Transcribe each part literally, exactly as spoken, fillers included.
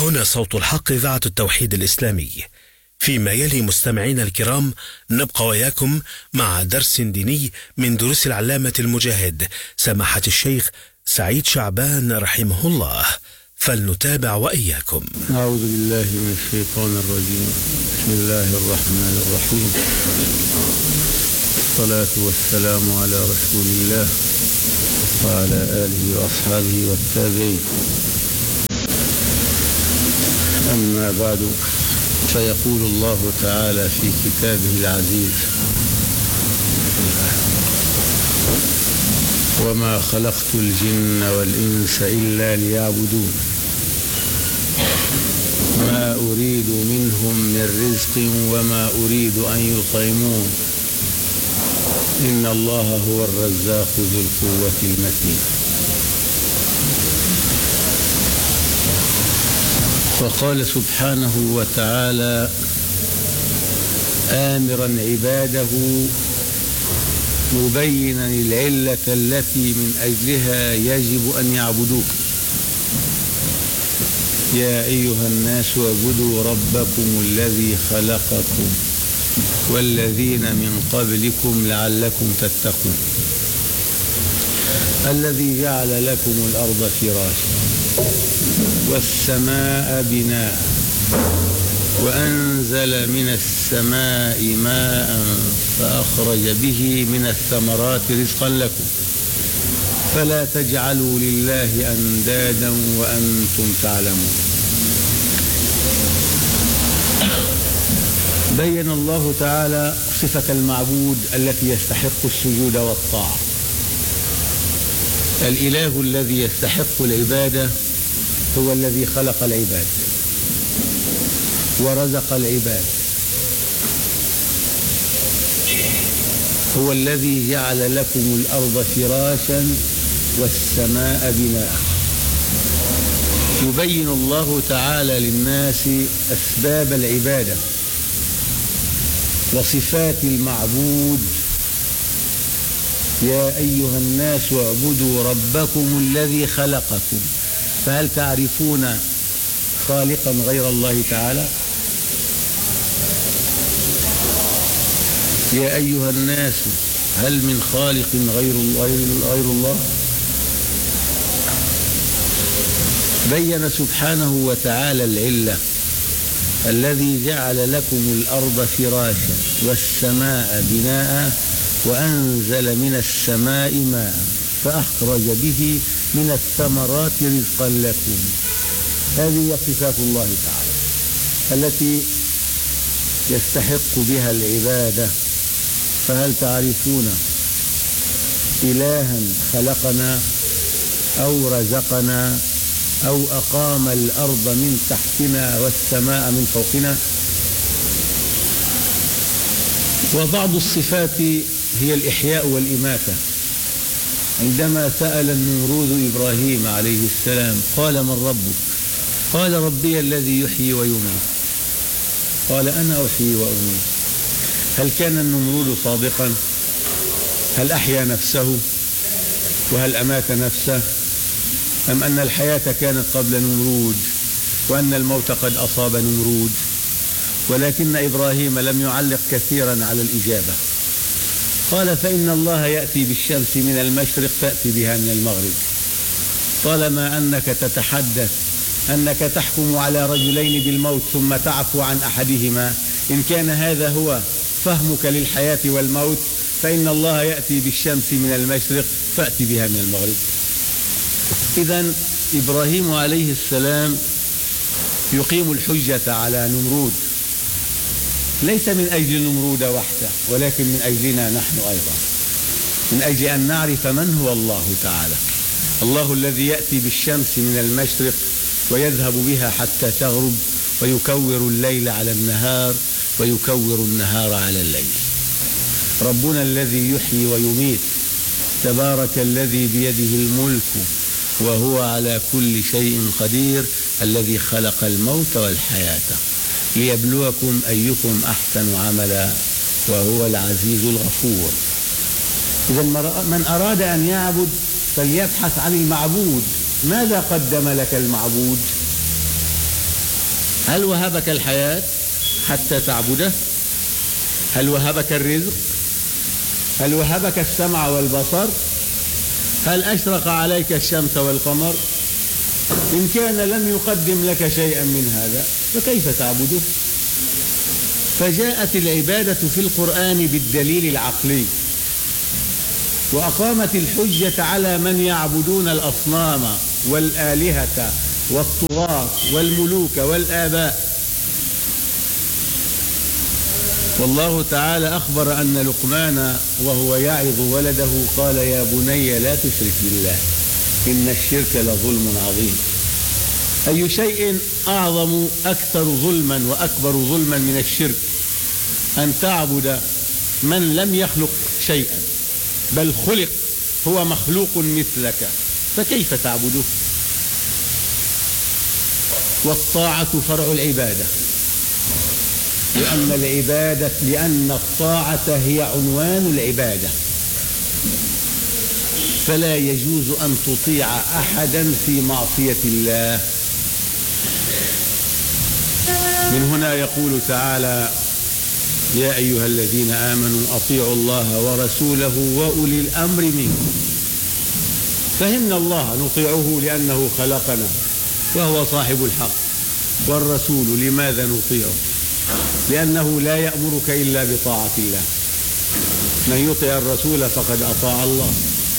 وهنا صوت الحق إذاعة التوحيد الإسلامي. فيما يلي مستمعينا الكرام نبقى وياكم مع درس ديني من دروس العلامة المجاهد سماحة الشيخ سعيد شعبان رحمه الله، فلنتابع وإياكم. أعوذ بالله من الشيطان الرجيم. بسم الله الرحمن الرحيم. الصلاة والسلام على رسول الله وعلى آله وأصحابه والتابعين. أما بعد، فيقول الله تعالى في كتابه العزيز: وما خلقت الجن والإنس إلا ليعبدون ما أريد منهم من رزق وما أريد أن يطعمون إن الله هو الرزاق ذو القوة المتين. وقال سبحانه وتعالى آمرا عباده مبينا العلة التي من أجلها يجب أن يعبدوه: يا أيها الناس اعبدوا ربكم الذي خلقكم والذين من قبلكم لعلكم تتقون الذي جعل لكم الأرض فراشا والسماء بناء وأنزل من السماء ماء فأخرج به من الثمرات رزقا لكم فلا تجعلوا لله أندادا وأنتم تعلمون. بين الله تعالى صفة المعبود التي يستحق السجود والطاعة. الإله الذي يستحق العبادة هو الذي خلق العباد ورزق العباد، هو الذي جعل لكم الأرض فراشا والسماء بناء. يبين الله تعالى للناس أسباب العبادة وصفات المعبود: يا أيها الناس اعبدوا ربكم الذي خلقكم. فهل تعرفون خالقا غير الله تعالى؟ يا أيها الناس هل من خالق غير غير الله؟ بين سبحانه وتعالى العلة: الذي جعل لكم الأرض فراشا والسماء بناء وأنزل من السماء ماء فأخرج به من الثمرات رزقا لكم. هذه صفات الله تعالى التي يستحق بها العبادة. فهل تعرفون إلها خلقنا أو رزقنا أو أقام الأرض من تحتنا والسماء من فوقنا؟ وبعض الصفات هي الإحياء والإماتة. عندما سأل النمرود إبراهيم عليه السلام قال: من ربك؟ قال: ربي الذي يحيي ويميت. قال: أنا أحيي وأميت. هل كان النمرود صادقا؟ هل أحيا نفسه وهل أمات نفسه؟ أم أن الحياة كانت قبل نمرود وأن الموت قد أصاب نمرود؟ ولكن إبراهيم لم يعلق كثيرا على الإجابة. قال: فإن الله يأتي بالشمس من المشرق فأتي بها من المغرب. طالما أنك تتحدث أنك تحكم على رجلين بالموت ثم تعفو عن أحدهما، إن كان هذا هو فهمك للحياة والموت، فإن الله يأتي بالشمس من المشرق فأتي بها من المغرب. إذن إبراهيم عليه السلام يقيم الحجة على نمرود، ليس من أجل نمرود وحده، ولكن من أجلنا نحن أيضا، من أجل أن نعرف من هو الله تعالى. الله الذي يأتي بالشمس من المشرق ويذهب بها حتى تغرب ويكور الليل على النهار ويكور النهار على الليل. ربنا الذي يحيي ويميت، تبارك الذي بيده الملك وهو على كل شيء قدير، الذي خلق الموت والحياة ليبلوكم أيكم أحسن عملا وهو العزيز الغفور. إذا من أراد أن يعبد فليبحث عن المعبود. ماذا قدم لك المعبود؟ هل وهبك الحياة حتى تعبده؟ هل وهبك الرزق؟ هل وهبك السمع والبصر؟ هل أشرق عليك الشمس والقمر؟ إن كان لم يقدم لك شيئا من هذا فكيف تعبده؟ فجاءت العبادة في القرآن بالدليل العقلي، وأقامت الحجة على من يعبدون الأصنام والآلهة والطغاة والملوك والآباء. والله تعالى أخبر أن لقمان وهو يعظ ولده قال يا بني لا تشرك بالله إن الشرك لظلم عظيم. أي شيء أعظم أكثر ظلما وأكبر ظلما من الشرك أن تعبد من لم يخلق شيئا بل خلق، هو مخلوق مثلك، فكيف تعبده؟ والطاعة فرع العبادة، لأن العبادة لأن الطاعة هي عنوان العبادة، فلا يجوز أن تطيع أحدا في معصية الله. من هنا يقول تعالى يا أيها الذين آمنوا أطيعوا الله ورسوله وأولي الأمر منكم. فهمنا الله نطيعه لأنه خلقنا وهو صاحب الحق، والرسول لماذا نطيعه؟ لأنه لا يأمرك إلا بطاعة الله، من يطيع الرسول فقد أطاع الله.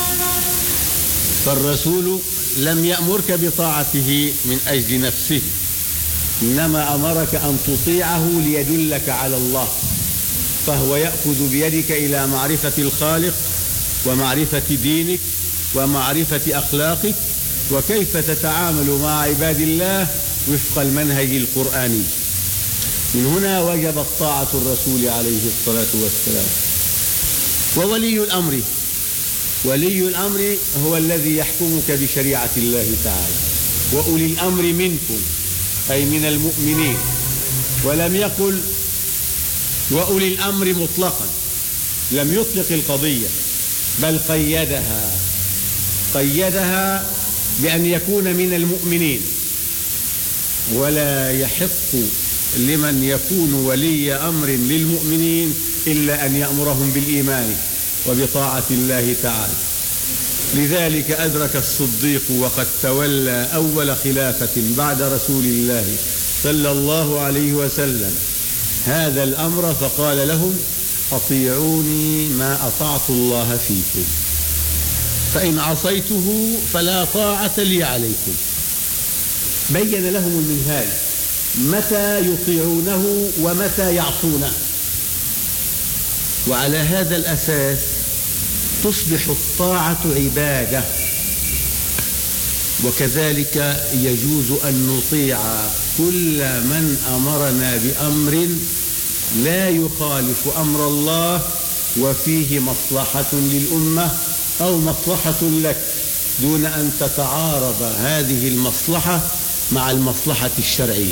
فالرسول لم يأمرك بطاعته من أجل نفسه، إنما أمرك أن تطيعه ليدلك على الله، فهو يأخذ بيدك إلى معرفة الخالق ومعرفة دينك ومعرفة أخلاقك وكيف تتعامل مع عباد الله وفق المنهج القرآني. من هنا وجبت طاعة الرسول عليه الصلاة والسلام. وولي الأمر، ولي الأمر هو الذي يحكمك بشريعة الله تعالى. وأولي الأمر منكم أي من المؤمنين، ولم يقل وأولي الأمر مطلقا، لم يطلق القضية بل قيدها قيدها بأن يكون من المؤمنين. ولا يحق لمن يكون ولي أمر للمؤمنين إلا أن يأمرهم بالإيمان وبطاعة الله تعالى. لذلك أدرك الصديق وقد تولى أول خلافة بعد رسول الله صلى الله عليه وسلم هذا الأمر فقال لهم أطيعوني ما أطعت الله فيكم، فإن عصيته فلا طاعة لي عليكم. بين لهم المنهاج متى يطيعونه ومتى يعصونه، وعلى هذا الأساس تصبح الطاعة عبادة. وكذلك يجوز أن نطيع كل من أمرنا بأمر لا يخالف أمر الله وفيه مصلحة للأمة أو مصلحة لك، دون أن تتعارض هذه المصلحة مع المصلحة الشرعية.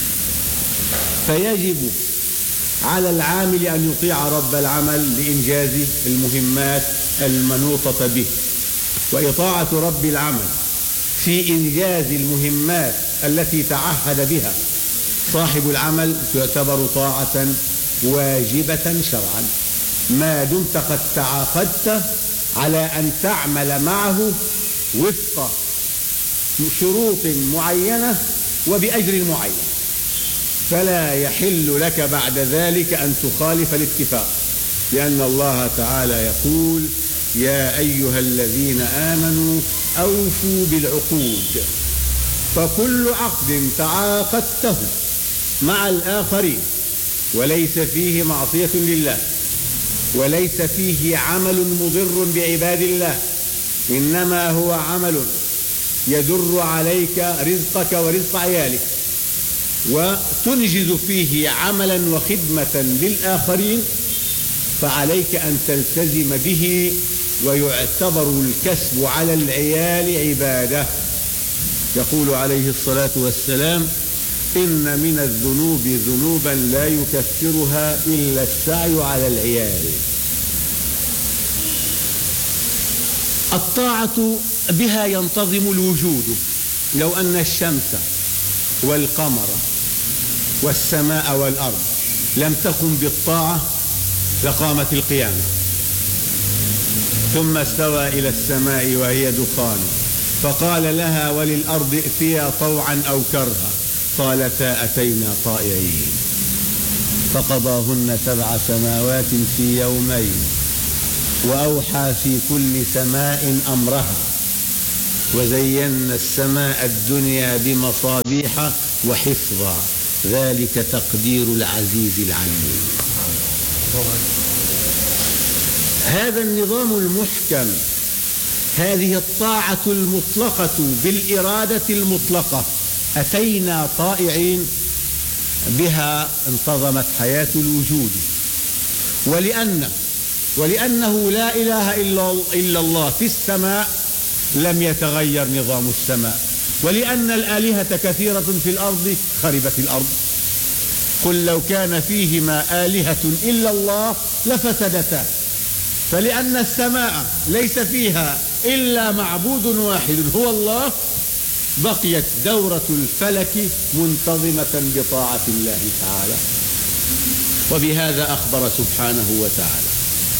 فيجب على العامل أن يطيع رب العمل لإنجاز المهمات المنوطة به، وإطاعة رب العمل في إنجاز المهمات التي تعهد بها صاحب العمل تعتبر طاعة واجبة شرعا، ما دمت قد تعاقدت على أن تعمل معه وفق شروط معينة وبأجر معين، فلا يحل لك بعد ذلك أن تخالف الاتفاق، لأن الله تعالى يقول يا أيها الذين آمنوا أوفوا بالعقود. فكل عقد تعاقدته مع الآخرين وليس فيه معصية لله وليس فيه عمل مضر بعباد الله، إنما هو عمل يدر عليك رزقك ورزق عيالك وتنجز فيه عملا وخدمة للآخرين، فعليك أن تلتزم به، ويعتبر الكسب على العيال عبادة. يقول عليه الصلاة والسلام إن من الذنوب ذنوبا لا يكفرها إلا السعي على العيال. الطاعة بها ينتظم الوجود. لو أن الشمس والقمر والسماء والأرض لم تقم بالطاعة لقامت القيامة. ثم استوى إلى السماء وهي دخان فقال لها وللأرض ائتيا طوعا أو كرها قالتا أتينا طائعين فقضاهن سبع سماوات في يومين وأوحى في كل سماء أمرها وزينا السماء الدنيا بمصابيح وحفظا ذلك تقدير العزيز العليم. هذا النظام المحكم، هذه الطاعة المطلقة بالإرادة المطلقة أتينا طائعين، بها انتظمت حياة الوجود. ولأن ولأنه لا إله إلا الله في السماء لم يتغير نظام السماء، ولأن الآلهة كثيرة في الأرض خربت الأرض. قل لو كان فيهما آلهة إلا الله لفسدتا، فلأن السماء ليس فيها إلا معبود واحد هو الله بقيت دورة الفلك منتظمة بطاعة الله تعالى. وبهذا أخبر سبحانه وتعالى،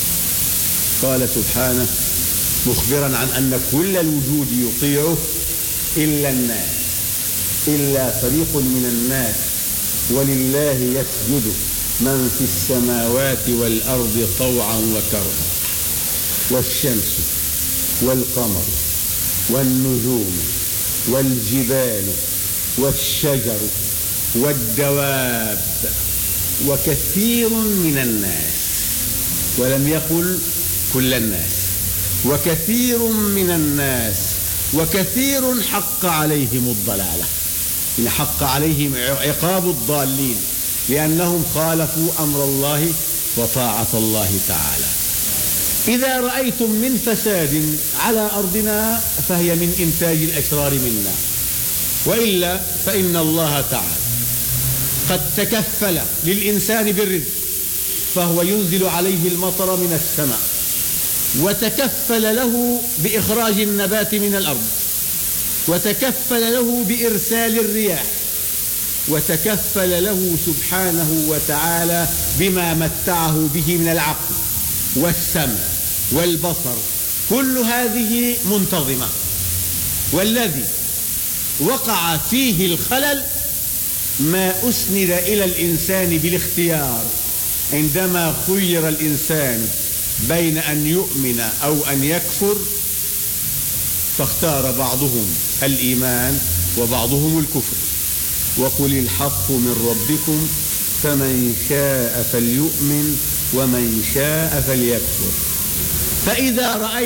قال سبحانه مخبرا عن أن كل الوجود يطيعه إلا الناس، إلا فريق من الناس ولله يسجد من في السماوات والأرض طوعا وكرها والشمس والقمر والنجوم والجبال والشجر والدواب وكثير من الناس، ولم يقل كل الناس، وكثير من الناس وكثير حق عليهم الضلالة، إن حق عليهم عقاب الضالين لأنهم خالفوا أمر الله وطاعة الله تعالى. إذا رأيتم من فساد على أرضنا فهي من إنتاج الأشرار منا، وإلا فإن الله تعالى قد تكفل للإنسان بالرزق فهو ينزل عليه المطر من السماء، وتكفل له بإخراج النبات من الأرض، وتكفل له بإرسال الرياح، وتكفل له سبحانه وتعالى بما متعه به من العقل والسمع والبصر، كل هذه منتظمة. والذي وقع فيه الخلل ما أسند إلى الإنسان بالاختيار، عندما خير الإنسان بين أن يؤمن أو أن يكفر فاختار بعضهم الإيمان وبعضهم الكفر. وقل الحق من ربكم فمن شاء فليؤمن ومن شاء فليكفر. فإذا رأيت